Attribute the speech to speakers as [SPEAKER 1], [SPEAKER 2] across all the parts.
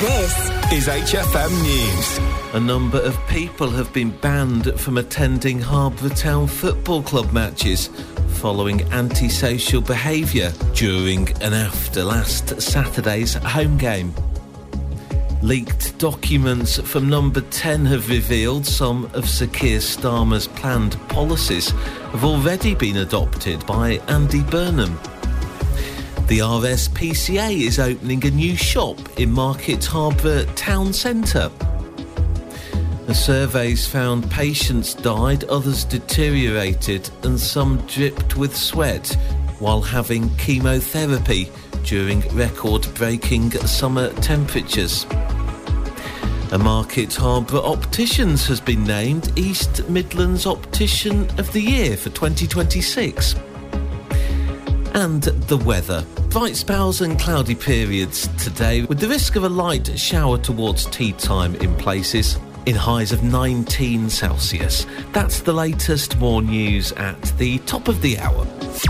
[SPEAKER 1] This is HFM News.
[SPEAKER 2] A number of people have been banned from attending Harborough Town Football Club matches following antisocial behaviour during and after last Saturday's home game. Leaked documents from Number 10 have revealed some of Sir Keir Starmer's planned policies have already been adopted by Andy Burnham. The RSPCA is opening a new shop in Market Harborough Town Centre. The surveys found patients died, others deteriorated and some dripped with sweat while having chemotherapy during record-breaking summer temperatures. A Market Harborough Opticians has been named East Midlands Optician of the Year for 2026. And the weather. Bright spells and cloudy periods today, with the risk of a light shower towards tea time in places, in highs of 19 Celsius. That's the latest. More news at the top of the hour.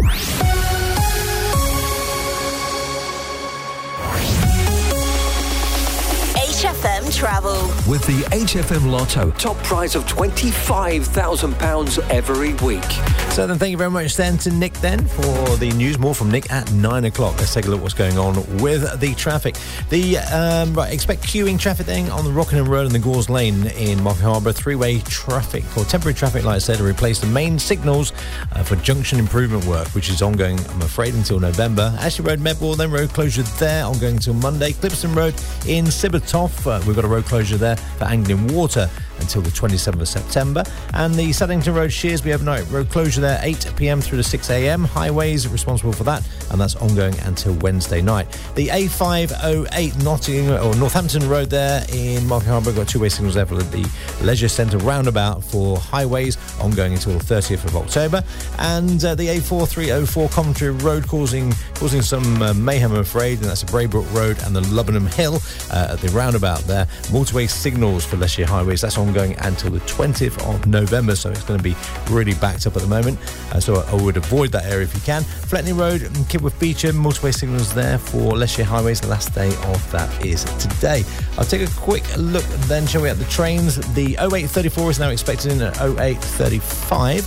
[SPEAKER 1] HFM Travel.
[SPEAKER 3] With the HFM Lotto, top prize of £25,000 every week.
[SPEAKER 4] So then, thank you very much then to Nick then for the news. More from Nick at 9 o'clock. Let's take a look what's going on with the traffic. Expect queuing traffic then on the Rockingham Road and the Gores Lane in Market Harborough. Three-way traffic or temporary traffic lights there to replace the main signals for junction improvement work, which is ongoing, I'm afraid, until November. Ashley Road, Medwall, then road closure there, ongoing until Monday. Clipston Road in Sibbertoff, we've got a road closure there for Anglian Water until the 27th of September. And the Saddington Road Shearsby overnight road closure there 8 p.m. through to 6 a.m. Highways responsible for that, and that's ongoing until Wednesday night. The A508 Northampton Road there in Market Harborough got two-way signals there for the Leisure Centre roundabout for highways, ongoing until the 30th of October. And the A4304 Coventry Road causing some mayhem, I'm afraid, and that's the Braybrook Road and the Lubbenham Hill at the roundabout there. Motorway signals for Leicestershire Highways, that's ongoing until the 20th of November, so it's going to be really backed up at the moment, so I would avoid that area if you can. Fletney Road and Kidworth Beecham, motorway signals there for Leicestershire Highways. The last day of that is today. I'll take a quick look then, shall we, at the trains. The 0834 is now expected in at 0835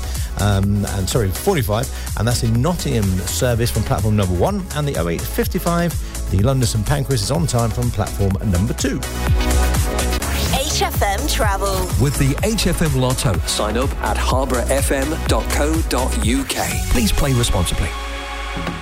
[SPEAKER 4] 45, and that's in Nottingham service from platform number 1, and the 0855, the London St Pancras, is on time from platform number 2.
[SPEAKER 1] HFM Travel.
[SPEAKER 3] With the HFM Lotto, sign up at harbourfm.co.uk. Please play responsibly.